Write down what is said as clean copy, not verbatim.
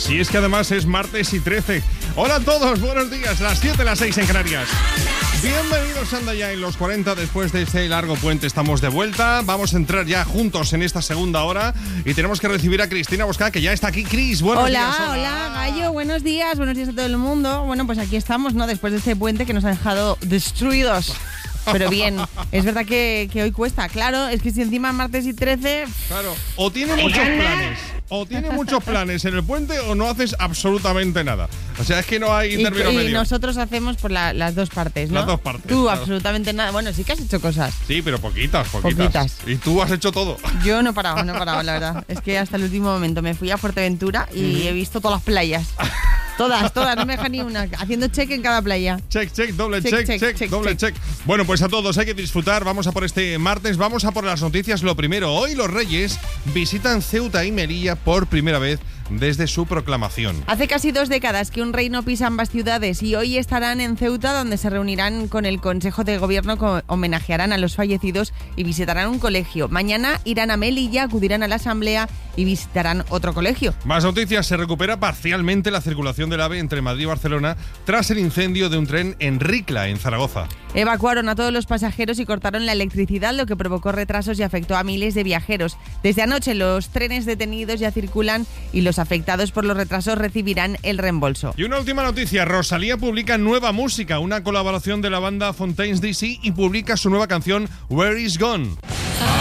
Si es que además es martes y 13. Hola a todos, buenos días, las 7, las 6 en Canarias. Bienvenidos, anda ya en los 40 después de este largo puente. Estamos de vuelta, vamos a entrar ya juntos en esta segunda hora y tenemos que recibir a Cristina Bosca, que ya está aquí. Cris, buenos días. Hola, Gallo, buenos días a todo el mundo. Bueno, pues aquí estamos, ¿no? Después de este puente que nos ha dejado destruidos. Pero bien, es verdad que hoy cuesta. Claro, es que si encima martes y 13... Claro, o tiene muchos planes en el puente o no haces absolutamente nada. O sea, es que no hay término medio. Y nosotros hacemos por las dos partes, ¿no? Las dos partes. Tú claro. Absolutamente nada. Bueno, sí que has hecho cosas. Sí, pero poquitas. Y tú has hecho todo. Yo no he parado, la verdad. Es que hasta el último momento me fui a Fuerteventura y he visto todas las playas. Todas, no me deja ni una. Haciendo check en cada playa. Check, doble check. Bueno, pues a todos hay que disfrutar. Vamos a por este martes, vamos a por las noticias. Lo primero, hoy los Reyes visitan Ceuta y Melilla por primera vez desde su proclamación. Hace casi 2 décadas que un rey no pisa ambas ciudades y hoy estarán en Ceuta, donde se reunirán con el Consejo de Gobierno, homenajearán a los fallecidos y visitarán un colegio. Mañana irán a Melilla, acudirán a la asamblea y visitarán otro colegio. Más noticias, se recupera parcialmente la circulación del AVE entre Madrid y Barcelona tras el incendio de un tren en Ricla, en Zaragoza. Evacuaron a todos los pasajeros y cortaron la electricidad, lo que provocó retrasos y afectó a miles de viajeros. Desde anoche los trenes detenidos ya circulan y los afectados por los retrasos recibirán el reembolso. Y una última noticia, Rosalía publica nueva música, una colaboración de la banda Fontaines DC y publica su nueva canción Where Is Gone.